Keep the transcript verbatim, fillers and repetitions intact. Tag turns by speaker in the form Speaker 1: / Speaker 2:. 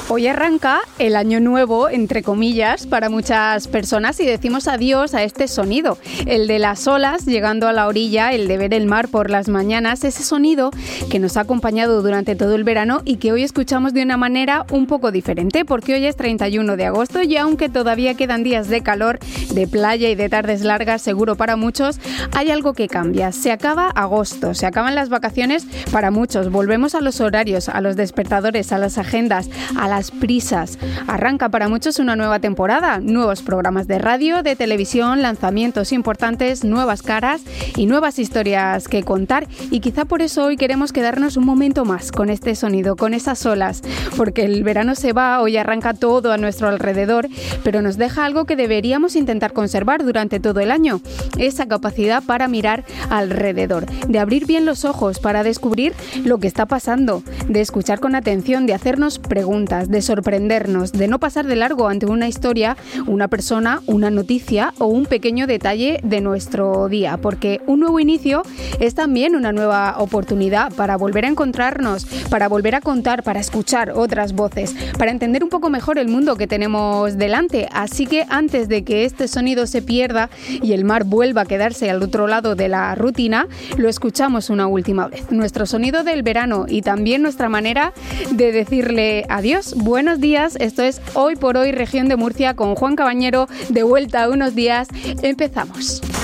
Speaker 1: Hoy arranca el año nuevo, entre comillas, para muchas personas y decimos adiós a este sonido, el de las olas llegando a la orilla, el de ver el mar por las mañanas, ese sonido que nos ha acompañado durante todo el verano y que hoy escuchamos de una manera un poco diferente, porque hoy es treinta y uno de agosto y aunque todavía quedan días de calor, de playa y de tardes largas, seguro para muchos, hay algo que cambia. Se acaba agosto, se acaban las vacaciones para muchos, volvemos a los horarios, a los despertadores, a las agendas, a las prisas. Arranca para muchos una nueva temporada, nuevos programas de radio, de televisión, lanzamientos importantes, nuevas caras y nuevas historias que contar, y quizá por eso hoy queremos quedarnos un momento más con este sonido, con esas olas, porque el verano se va, hoy arranca todo a nuestro alrededor, pero nos deja algo que deberíamos intentar conservar durante todo el año, esa capacidad para mirar alrededor, de abrir bien los ojos para descubrir lo que está pasando, de escuchar con atención, de hacernos preguntas, de sorprendernos, de no pasar de largo ante una historia, una persona, una noticia o un pequeño detalle de nuestro día, porque un nuevo inicio es también una nueva oportunidad para volver a encontrarnos, para volver a contar, para escuchar otras voces, para entender un poco mejor el mundo que tenemos delante. Así que antes de que este sonido se pierda y el mar vuelva a quedarse al otro lado de la rutina, lo escuchamos una última vez. Nuestro sonido del verano y también nuestra manera de decirle adiós. Buenos días, esto es Hoy por Hoy Región de Murcia con Juan Cabañero, de vuelta a unos días. Empezamos.